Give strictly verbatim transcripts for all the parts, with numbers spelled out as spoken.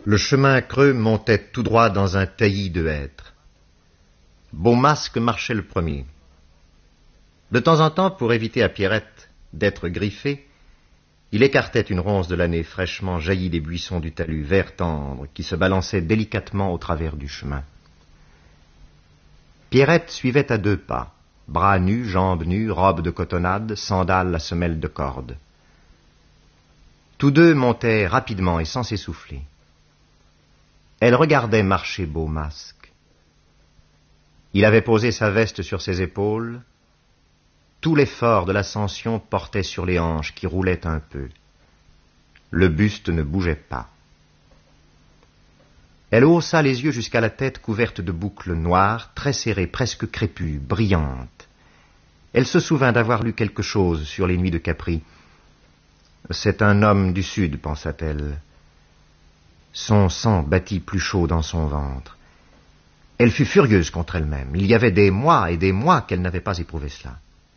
Le chemin creux montait tout droit dans un taillis de hêtres. Beaumasque marchait le premier. De temps en temps, pour éviter à Pierrette d'être griffée, il écartait une ronce de l'année fraîchement jaillie des buissons du talus vert tendre qui se balançait délicatement au travers du chemin. Pierrette suivait à deux pas, bras nus, jambes nues, robe de cotonnade, sandales à semelle de corde. Tous deux montaient rapidement et sans s'essouffler. Elle regardait marcher Beaumasque. Il avait posé sa veste sur ses épaules. Tout l'effort de l'ascension portait sur les hanches qui roulaient un peu. Le buste ne bougeait pas. Elle haussa les yeux jusqu'à la tête couverte de boucles noires, très serrées, presque crépues, brillantes. Elle se souvint d'avoir lu quelque chose sur les nuits de Capri. « C'est un homme du Sud », pensa-t-elle. Son sang battit plus chaud dans son ventre. Elle fut furieuse contre elle-même. Il y avait des mois et des mois qu'elle n'avait pas éprouvé cela.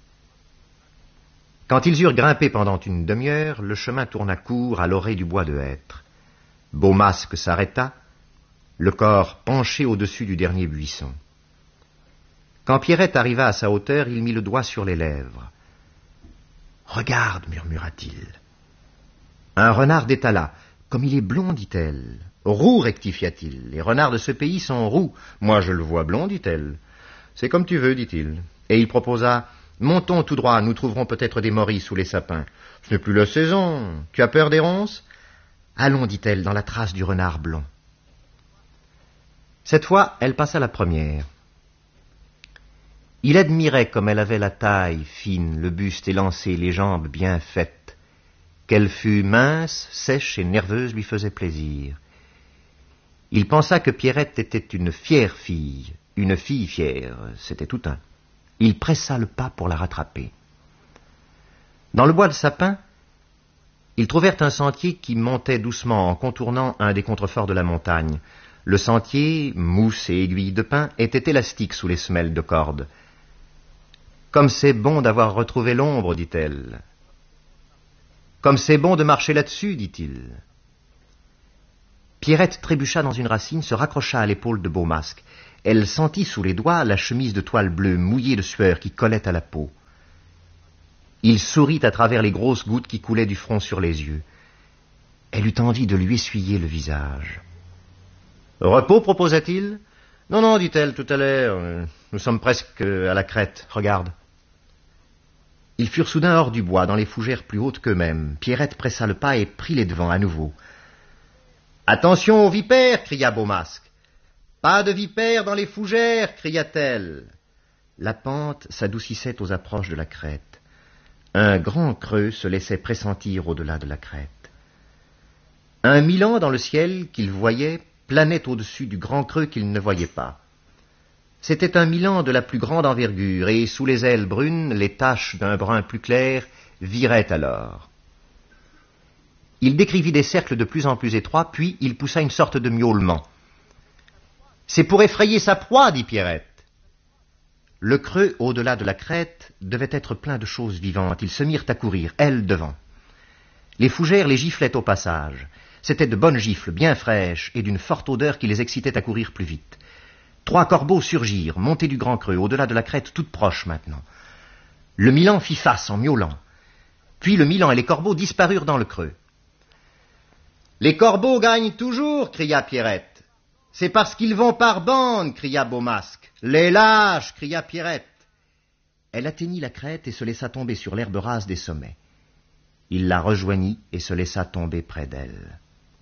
Quand ils eurent grimpé pendant une demi-heure, le chemin tourna court à l'orée du bois de hêtres. Beaumasque s'arrêta, le corps penché au-dessus du dernier buisson. Quand Pierrette arriva à sa hauteur, il mit le doigt sur les lèvres. « Regarde, murmura-t-il. » Un renard d'étala. « Comme il est blond, dit-elle. »« Roux, rectifia-t-il. Les renards de ce pays sont roux. Moi, je le vois blond, dit-elle. »« C'est comme tu veux, dit-il. » Et il proposa, « Montons tout droit, nous trouverons peut-être des morilles sous les sapins. »« Ce n'est plus la saison. Tu as peur des ronces ?»« Allons, dit-elle, dans la trace du renard blond. » Cette fois, elle passa la première. Il admirait comme elle avait la taille fine, le buste élancé, les jambes bien faites. Qu'elle fût mince, sèche et nerveuse lui faisait plaisir. Il pensa que Pierrette était une fière fille, une fille fière, c'était tout un. Il pressa le pas pour la rattraper. Dans le bois de sapin, ils trouvèrent un sentier qui montait doucement en contournant un des contreforts de la montagne. Le sentier, mousse et aiguille de pin, était élastique sous les semelles de corde. « Comme c'est bon d'avoir retrouvé l'ombre, dit-elle. »« Comme c'est bon de marcher là-dessus, dit-il. » Pierrette trébucha dans une racine, se raccrocha à l'épaule de Beaumasque. Elle sentit sous les doigts la chemise de toile bleue mouillée de sueur qui collait à la peau. Il sourit à travers les grosses gouttes qui coulaient du front sur les yeux. Elle eut envie de lui essuyer le visage. « Repos, proposa-t-il. »« Non, non, dit-elle tout à l'heure. Nous sommes presque à la crête. Regarde. » Ils furent soudain hors du bois, dans les fougères plus hautes qu'eux-mêmes. Pierrette pressa le pas et prit les devants à nouveau. « Attention aux vipères !» cria Beaumasque. « Pas de vipères dans les fougères !» cria-t-elle. La pente s'adoucissait aux approches de la crête. Un grand creux se laissait pressentir au-delà de la crête. Un milan dans le ciel qu'il voyait planait au-dessus du grand creux qu'il ne voyait pas. C'était un milan de la plus grande envergure, et sous les ailes brunes, les taches d'un brun plus clair viraient alors. Il décrivit des cercles de plus en plus étroits, puis il poussa une sorte de miaulement. « C'est pour effrayer sa proie, dit Pierrette. » Le creux, au-delà de la crête, devait être plein de choses vivantes. Ils se mirent à courir, elles devant. Les fougères les giflaient au passage. C'étaient de bonnes gifles, bien fraîches, et d'une forte odeur qui les excitait à courir plus vite. Trois corbeaux surgirent, montés du grand creux, au-delà de la crête, toute proche maintenant. Le milan fit face en miaulant. Puis le milan et les corbeaux disparurent dans le creux. « Les corbeaux gagnent toujours !» cria Pierrette. « C'est parce qu'ils vont par bande !» cria Beaumasque. « Les lâches !» cria Pierrette. Elle atteignit la crête et se laissa tomber sur l'herbe rase des sommets. Il la rejoignit et se laissa tomber près d'elle.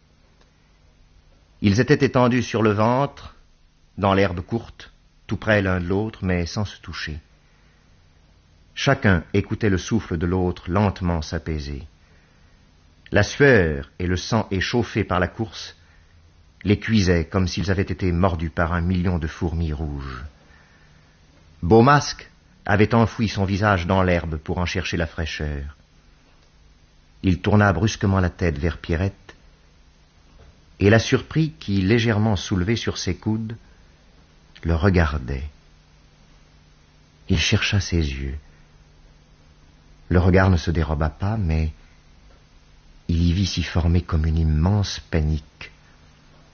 Ils étaient étendus sur le ventre, dans l'herbe courte, tout près l'un de l'autre, mais sans se toucher. Chacun écoutait le souffle de l'autre lentement s'apaiser. La sueur et le sang échauffé par la course les cuisaient comme s'ils avaient été mordus par un million de fourmis rouges. Beaumasque avait enfoui son visage dans l'herbe pour en chercher la fraîcheur. Il tourna brusquement la tête vers Pierrette et la surprit qui, légèrement soulevée sur ses coudes, le regardait. Il chercha ses yeux. Le regard ne se déroba pas, mais il y vit s'y former comme une immense panique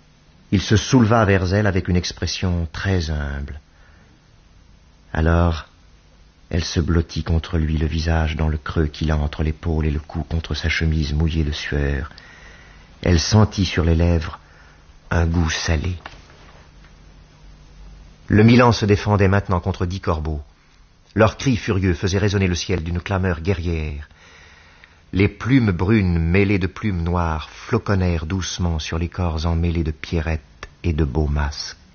Il se souleva vers elle avec une expression très humble. Alors, elle se blottit contre lui, le visage dans le creux qu'il a entre l'épaule et le cou contre sa chemise mouillée de sueur. Elle sentit sur les lèvres un goût salé. Le Milan se défendait maintenant contre dix corbeaux. Leurs cris furieux faisaient résonner le ciel d'une clameur guerrière. Les plumes brunes mêlées de plumes noires floconnèrent doucement sur les corps emmêlés de Pierrette et de beaux masques.